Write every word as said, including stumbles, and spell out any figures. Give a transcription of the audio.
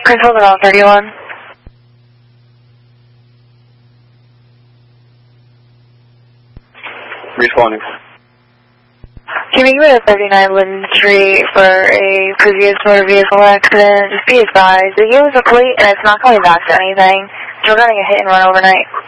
Control to Route thirty-one. Responding. Can you give me a thirty-nine Linden Street for a previous motor vehicle accident? Just be advised, it was a plate and it's not coming back to anything. So we're getting a hit and run overnight.